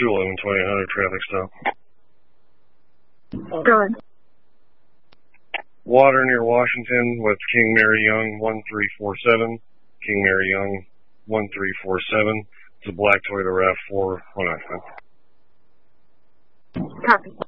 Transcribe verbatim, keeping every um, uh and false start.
two eleven twenty hundred traffic stop. Go ahead. Water near Washington with King Mary Young one three four seven. King Mary Young one three four seven. It's a black Toyota RAV four one nine five. Copy.